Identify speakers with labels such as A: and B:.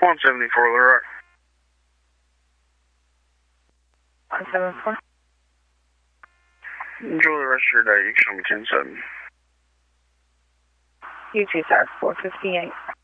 A: 174, Little Rock.
B: 174.
A: Enjoy the rest of your day. You can show me 10-7.
B: You too, sir. 458.